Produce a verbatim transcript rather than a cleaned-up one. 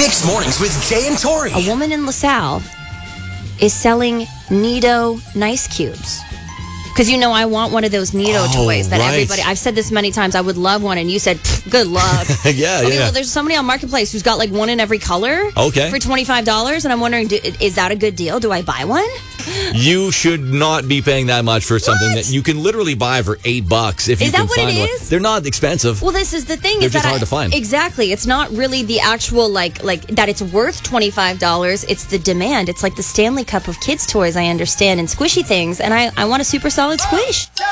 Mixed Mornings with Jay and Tori. A woman in LaSalle is selling Nido Nice Cubes. Because, you know, I want one of those Nido Oh, toys that right. everybody... I've said this many times. I would love one. And you said, good luck. yeah, okay, yeah. well, there's somebody on Marketplace who's got, like, one in every color. Okay. For twenty-five dollars. And I'm wondering, do, is that a good deal? Do I buy one? You should not be paying that much for something What? that you can literally buy for eight bucks if Is you that can what it find one. is? They're not expensive. Well, this is the thing. They're is just that hard I, to find. Exactly. It's not really the actual, like, like that it's worth twenty-five dollars. It's the demand. It's like the Stanley Cup of kids' toys, I understand, and squishy things. And I, I want a super solid squish.